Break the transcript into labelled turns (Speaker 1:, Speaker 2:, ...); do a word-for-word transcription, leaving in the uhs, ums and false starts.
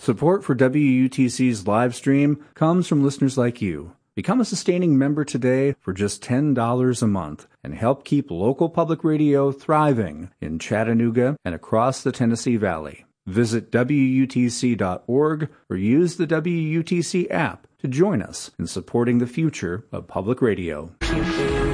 Speaker 1: Support for W U T C's live stream comes from listeners like you. Become a sustaining member today for just ten dollars a month and help keep local public radio thriving in Chattanooga and across the Tennessee Valley. Visit W U T C dot org or use the W U T C app to join us in supporting the future of public radio.